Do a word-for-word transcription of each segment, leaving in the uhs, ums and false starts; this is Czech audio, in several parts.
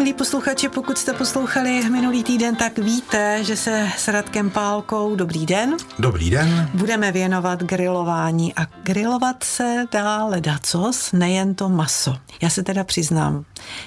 Milí posluchači, pokud jste poslouchali minulý týden, tak víte, že se s Radkem Pálkou, dobrý den. Dobrý den. Budeme věnovat grilování a grilovat se dá ledacos, nejen to maso. Já se teda přiznám,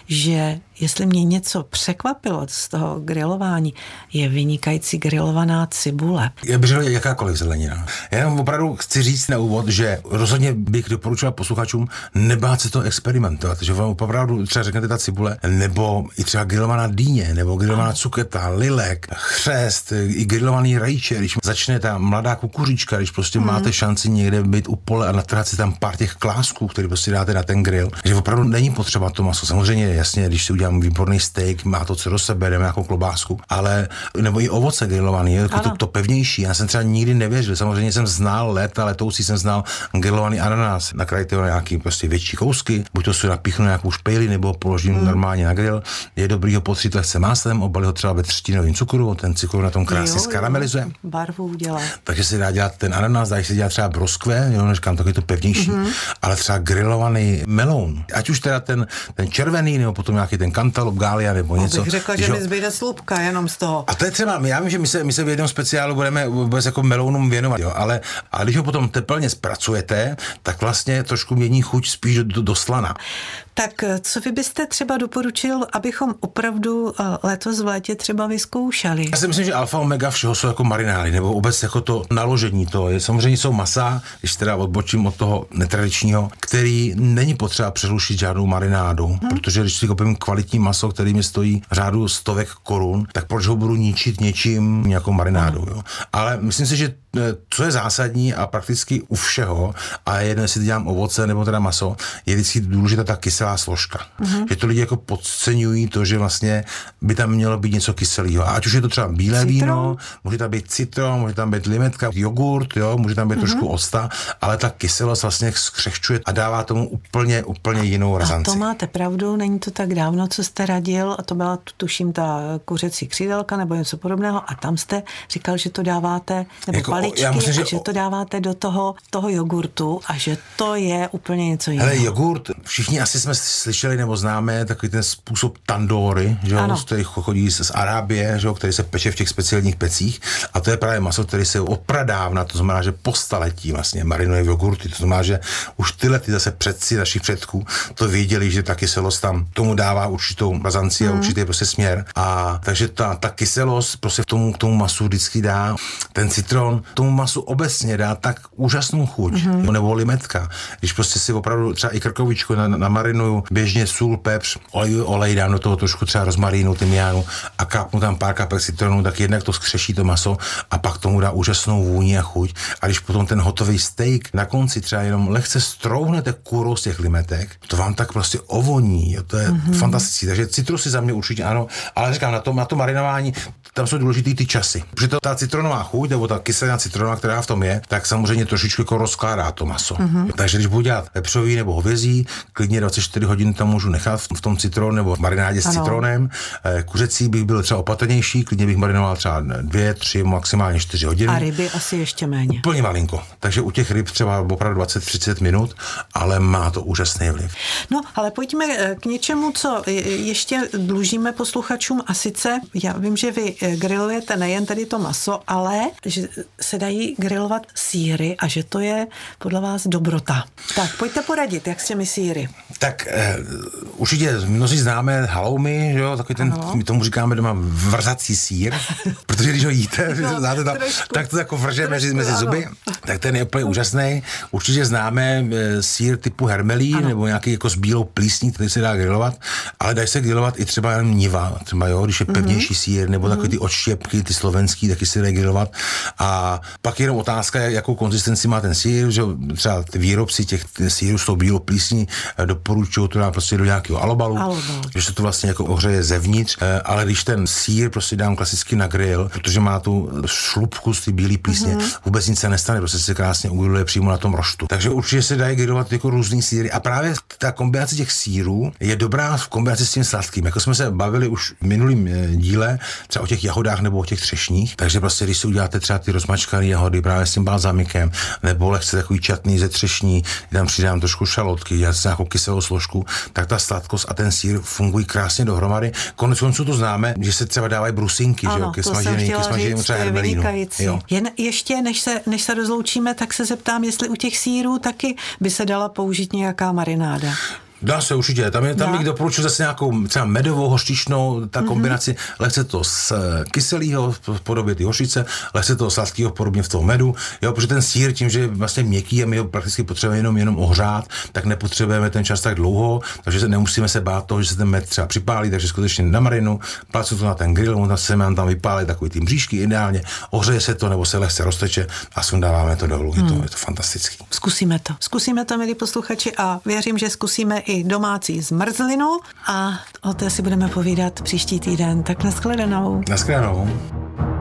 že jestli mě něco překvapilo z toho grilování, je vynikající grilovaná cibule. Já bych řekl jakákoliv zelenina. Já jenom opravdu chci říct na úvod, že rozhodně bych doporučoval posluchačům nebát se to experimentovat, že vám opravdu třeba řeknete ta cibule, nebo i třeba grilovaná dýně, nebo grilovaná cuketa, lilek, chřest, i grilovaný rajče, když začne ta mladá kukuřička, když prostě hmm. máte šanci někde být u pole a natrhat si tam pár těch klásků, který prostě dáte na ten grill, že opravdu není potřeba to maso. Samozřejmě jasně, když si udělám výborný steak, má to co do sebe, jdeme nějakou klobásku, ale nebo i ovoce grilovaný, jako to, to pevnější. Já jsem třeba nikdy nevěřil. Samozřejmě jsem znal léta, letoucí jsem znal grilovaný ananas. Nakrajte ho na nějaký prostě větší kousky, buď to si napíchnu nějakou špejli, nebo položím hmm. normálně na grill. Je dobrý ho potřít lehce máslem, obalit ho třeba ve třtinovým cukru, ten cukr na tom krásně skaramelizuje. Barvu udělá. Takže se dá dělat ten ananas, dá se dělat třeba broskve, jo, říkám, taky to pevnější, hmm. ale třeba grilovaný meloun. Ať už teda ten, ten červený, nebo potom nějaký ten kantaloup, gália nebo něco. Bych řekla, že mi zbyde slupka jenom z toho. A to je třeba, já vím, že my se, my se v jednom speciálu budeme vůbec jako melounům věnovat, jo, ale, ale když ho potom teplně zpracujete, tak vlastně trošku mění chuť spíš do, do, do slana. Tak co vy byste třeba doporučil, abychom opravdu letos v létě třeba vyzkoušeli? Já si myslím, že alfa omega všeho jsou jako marinády, nebo vůbec jako to naložení to je. Samozřejmě jsou masa, když teda odbočím od toho netradičního, který není potřeba přerušit žádnou marinádu, hmm. protože když si koupím kvalitní maso, který mi stojí řádu stovek korun, tak proč ho budu ničit něčím nějakou marinádu, hmm. jo. Ale myslím si, že co je zásadní a prakticky u všeho, a jedno, jestli dělám ovoce nebo teda maso, je vždycky důležitá ta kyselá složka. Mm-hmm. Že to lidi jako podceňují to, že vlastně by tam mělo být něco kyselého. A ať už je to třeba bílé citron. víno, může tam být citron, může tam být limetka, jogurt, jo, může tam být mm-hmm. trošku octa, ale ta kyselost vlastně skřehčuje a dává tomu úplně, úplně jinou razanci. A to máte pravdu, není to tak dávno, co jste radil, a to byla, tuším, ta kuřecí křídelka nebo něco podobného, a tam jste říkal, že to dáváte, nebo jako, paličky, já myslím, že, a že to dáváte do toho, toho jogurtu a že to je úplně něco jiného. Hele, jogurt, všichni asi jsme slyšeli nebo známe takový ten způsob tandoori, že jo, z kterých chodí z Arábie, že jo, který se peče v těch speciálních pecích, a to je právě maso, který se opradávna, to znamená, že po staletí vlastně marinuje v jogurty, to znamená, že už tyhle ty zase předci našich předků to věděli, že ta kyselost tam tomu dává určitou razanci mm. a určitý prostě směr, a takže ta, ta kyselost prostě tomu, k tomu masu vždycky dá, ten citron tomu masu obecně dá tak úžasnou chuť, mm. nebo limetka, když prostě si opravdu třeba i krkovičku namarinuju, běžně sůl, pepř, olej, olej, dám do toho trošku třeba rozmarínu, tymiánu a kápnu tam pár kapek citronu, tak jednak to skřeší to maso a pak tomu dá úžasnou vůni a chuť. A když potom ten hotový steak na konci třeba jenom lehce strouhnete kůrou z těch limetek, to vám tak prostě ovoní, jo, to je mm-hmm. fantastické. Takže citrusy za mě určitě ano, ale říkám, na to, na to marinování tam jsou důležitý ty časy. Protože to, ta citronová chuť, nebo ta kyselina citronová, která v tom je, tak samozřejmě trošičku jako rozkládá to maso. Mm-hmm. Takže když budu dělat vepřový nebo hovězí, klidně dvacet čtyři hodin tam můžu nechat v tom citronu nebo v marinádě s ano. citronem. Kuřecí bych byl třeba opatrnější, klidně bych marinoval třeba dvě, tři, maximálně čtyři hodiny. A ryby asi ještě méně. Úplně malinko. Takže u těch ryb třeba opravdu dvacet třicet minut, ale má to úžasný vliv. No, ale pojďme k něčemu, co ještě dlužíme posluchačům, a sice já vím, že vy grillujete nejen tady to maso, ale že se dají grillovat sýry a že to je podle vás dobrota. Tak pojďte poradit, jak s těmi sýry. Tak eh, určitě mnozí známe haloumy, že jo, takový ten, ano. my tomu říkáme doma vrzací sýr, protože když ho jíte, no, znáte tam, tak to jako vrže mezi, mezi zuby, tak ten je úplně úžasný. Určitě známe e, sýr typu hermelí, ano. nebo nějaký jako s bílou plísní, který se dá grillovat, ale dají se grillovat i třeba jen niva, třeba jo, když je pevnější mm-hmm. sýr, nebo mm-hmm. takový ty odštěpky, ty slovenský, taky se dají grillovat. A pak jenom otázka, jakou konzistenci má ten sýr, že třeba ty výrobci těch sýrů s tou bílou plísní doporučují to dát prostě do nějakého alobalu, Alobal. že se to vlastně jako ohřeje zevnitř, ale když ten sýr prostě dám klasicky na grill, protože má tu šlupku z ty bílé plísně, mm-hmm. vůbec nic se nestane, prostě se krásně ugriluje přímo na tom roštu. Takže určitě se dají grillovat jako různý sýry a právě ta kombinace těch sýrů je dobrá v kombinaci kombinaci s tím sladkým. Jako jsme se bavili už v minulým díle, třeba o těch jahodách nebo o těch třešních, takže prostě když si uděláte třeba ty rozmačkané jahody právě s tím balzamikem, nebo lehce takový čatný ze třešní, tam přidám trošku šalotky, dělat si nějakou kyselou složku, tak ta sladkost a ten sýr fungují krásně dohromady. Konec konců to známe, že se třeba dávají brusinky, ano, že jo, ke smažený, ke smaženému třeba hermelínu. Jen ještě, než se, než se rozloučíme, tak se zeptám, jestli u těch sýrů taky by se dala použít nějaká marináda. Dá se určitě, tam, je, tam bych doporučil zase nějakou třeba medovou, hořčičnou, ta kombinaci, mm-hmm. lehce to z kyselého v podobě ty hořčice, lehce toho sladkého podobně v tom medu, jo, protože ten sýr tím, že je vlastně měkký a my ho prakticky potřebujeme jenom, jenom ohřát, tak nepotřebujeme ten čas tak dlouho, takže se nemusíme se bát toho, že se ten med třeba připálí, takže skutečně na marinu, placu to na ten grill, on se nám tam vypálí takový ty mřížky ideálně, ohřeje se to nebo se lehce rozteče a sundáváme to dolů, hmm. je, to, je to fantastický. Zkusíme to, zkusíme to, milí posluchači, a věřím, že zkusíme i domácí zmrzlinu a o té si budeme povídat příští týden. Tak nashledanou. Nashledanou.